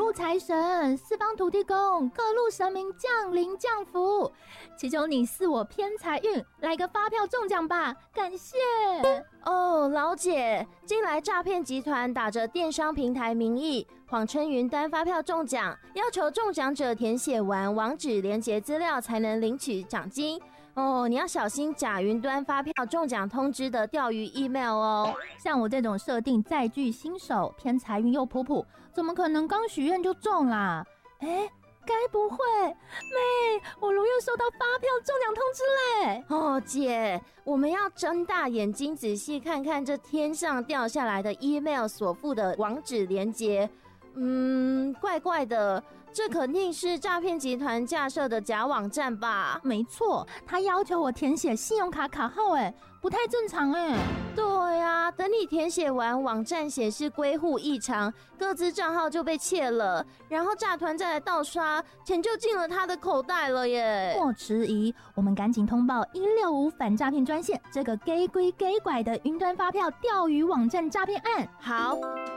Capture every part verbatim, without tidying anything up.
护财神、四方土地公、各路神明降临降福，祈求你赐我偏财运，来个发票中奖吧，感谢。 哦，老姐，近来诈骗集团打着电商平台名义，谎称云端发票中奖，要求中奖者填写完网址连结资料才能领取奖金。哦，你要小心假云端发票中奖通知的钓鱼 email 哦。 像我这种设定载具新手，偏财运又普普，怎么可能刚许愿就中啦？哎，该不会，妹，我如愿收到发票中奖通知嘞！ 哦，姐，我们要睁大眼睛仔细看看这天上掉下来的 email 所附的网址连结。嗯，怪怪的，这肯定是诈骗集团架设的假网站吧？ 没错，他要求我填写信用卡卡号，哎，不太正常哎。 对啊，等你填写完，网站显示归户异常，各自账号就被窃了，然后诈团再来盗刷，钱就进了他的口袋了耶。 莫迟疑，我们赶紧通报一六五反诈骗专线，这个给鬼给拐的云端发票钓鱼网站诈骗案。 好。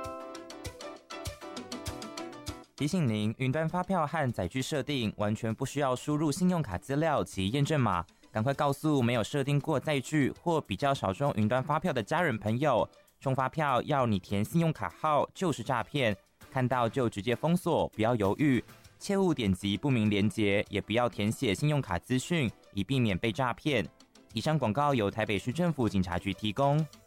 提醒您，云端发票和载具设定完全不需要输入信用卡资料及验证码，赶快告诉没有设定过载具或比较少中云端发票的家人朋友，中发票要你填信用卡号就是诈骗，看到就直接封锁，不要犹豫，切勿点击不明连结，也不要填写信用卡资讯，以避免被诈骗。以上广告由台北市政府警察局提供。